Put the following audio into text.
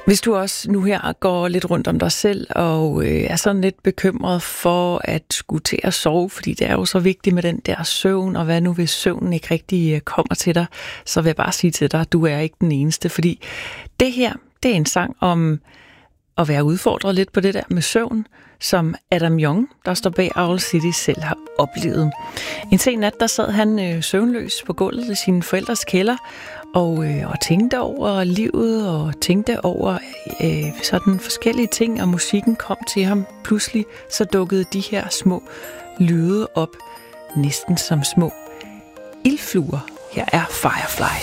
Hvis du også nu her går lidt rundt om dig selv og er sådan lidt bekymret for at skulle til at sove, fordi det er jo så vigtigt med den der søvn, og hvad nu hvis søvnen ikke rigtig kommer til dig, så vil jeg bare sige til dig, at du er ikke den eneste, fordi det her, det er en sang om at være udfordret lidt på det der med søvn, som Adam Young, der står bag Owl City, selv har oplevet. En sen nat, der sad han søvnløs på gulvet i sine forældres kælder, og tænkte over livet, og tænkte over sådan forskellige ting, og musikken kom til ham. Pludselig så dukkede de her små lyde op, næsten som små ildfluer. Her er Fireflies.